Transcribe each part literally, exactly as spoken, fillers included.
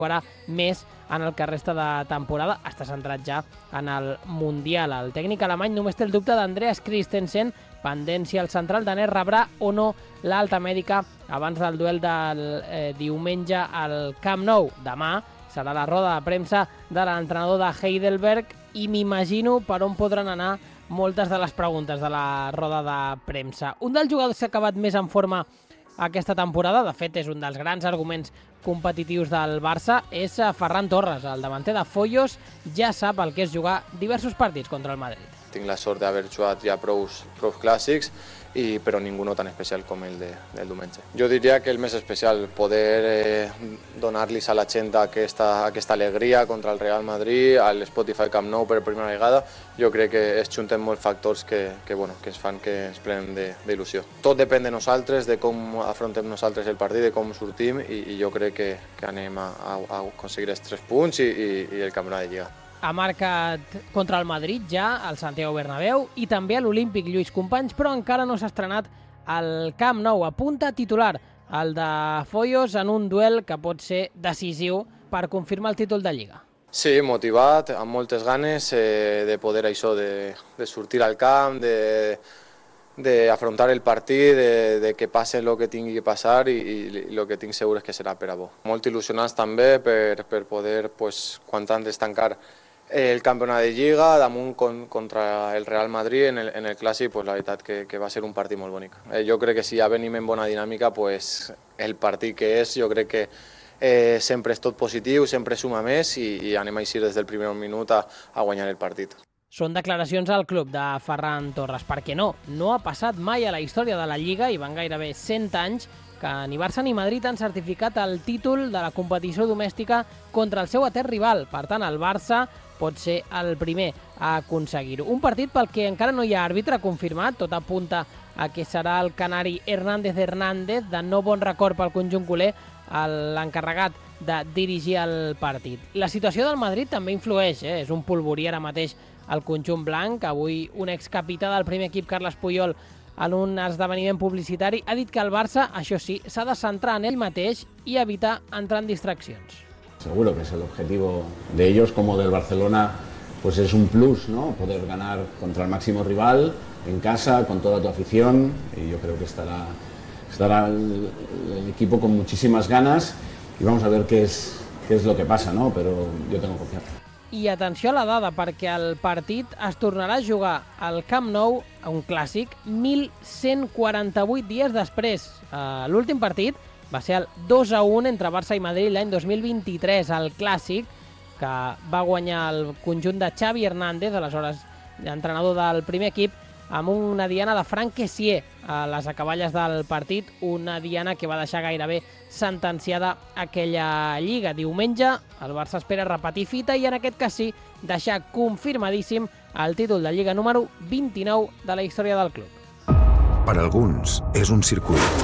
jugarà més en el que resta de temporada. Està centrat ja en el Mundial. El tècnic alemany només té el dubte d'Andreas Christensen, pendent si el central danès rebrà o no l'alta mèdica abans del duel del eh, diumenge al Camp Nou. Demà serà la roda de premsa de l'entrenador de Heidelberg i m'imagino per on podran anar moltes de les preguntes de la roda de premsa. Un dels jugadors que ha acabat més en forma aquesta temporada, de fet és un dels grans arguments competitius del Barça, és Ferran Torres. El davanter de Foyos ja sap el que és jugar diversos partits contra el Madrid. Tinc la sort d'haver jugat ja prous, prous clàssics, i, però ningú tan especial com el de, del diumenge. Jo diria que el més especial, poder eh, donar-los a la gent aquesta, aquesta alegria contra el Real Madrid, al Spotify Camp Nou per primera vegada, jo crec que es junten molts factors que, que, bueno, que es fan que ens plenen d'il·lusió. Tot depèn de nosaltres, de com afrontem nosaltres el partit, de com sortim, i, i jo crec que, que anem a, a, a aconseguir els tres punts i, i, i el campionat de Lliga. Ha marcat contra el Madrid ja al Santiago Bernabéu i també a l'Olímpic Lluís Companys, però encara no s'ha estrenat al Camp Nou. Apunta titular el de Foyos en un duel que pot ser decisiu per confirmar el títol de Lliga. Sí, motivat, amb moltes ganes eh, de poder això, de, de sortir al camp, de d'afrontar el partit, de, de que passe el que tingui que passar i, i el que tinc segur és que serà per a bo. Molt il·lusionats també per, per poder, pues, quan antes tancar el campionat de Lliga damunt con, contra el Real Madrid en el, en el clàssic, pues, la veritat que, que va ser un partit molt bonic. Eh, jo crec que si ja venim en bona dinàmica, pues, el partit que és, jo crec que eh, sempre és tot positiu, sempre suma més i, i anem així des del primer minut a, a guanyar el partit. Són declaracions al club de Ferran Torres, perquè no, no ha passat mai a la història de la Lliga i van gairebé cent anys que ni Barça ni Madrid han certificat el títol de la competició domèstica contra el seu etern rival. Per tant, el Barça pot ser el primer a aconseguir-ho. Un partit pel que encara no hi ha àrbitre confirmat, tot apunta a que serà el canari Hernández Hernández, de no bon record pel conjunt culer, l'encarregat de dirigir el partit. La situació del Madrid també influeix, eh? És un polvorí ara mateix el conjunt blanc. Avui un excapità del primer equip, Carles Puyol, en un esdeveniment publicitari, ha dit que el Barça, això sí, s'ha de centrar en ell mateix i evitar entrar en distraccions. Seguro que es el objetivo de ellos como del Barcelona, pues es un plus, ¿no? Poder ganar contra el máximo rival en casa, con toda tu afición, y yo creo que estará, estará el, el equipo con muchísimas ganas y vamos a ver qué es, qué es lo que pasa, ¿no? Pero yo tengo confianza. I atenció a la dada, perquè el partit es tornarà a jugar al Camp Nou, a un clàssic, mil cent quaranta-vuit dies després. Uh, L'últim partit va ser el dos a un entre Barça i Madrid l'any dos mil vint-i-tres, el clàssic, que va guanyar el conjunt de Xavi Hernández, aleshores entrenador del primer equip, amb una diana de Franck Kessié a les acaballes del partit, una diana que va deixar gairebé sentenciada aquella Lliga. Diumenge el Barça espera repetir fita i en aquest cas sí, deixar confirmadíssim el títol de Lliga número vint-i-nou de la història del club. Per alguns és un circuit.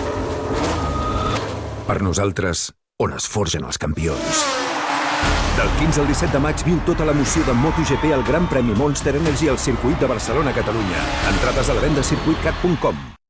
Per nosaltres, on es forgen els campions. Del quinze al disset de maig viu tota l'emoció de MotoGP al Gran Premi Monster Energy al circuit de Barcelona, Catalunya. Entrades a la venda a circuit cat punt com.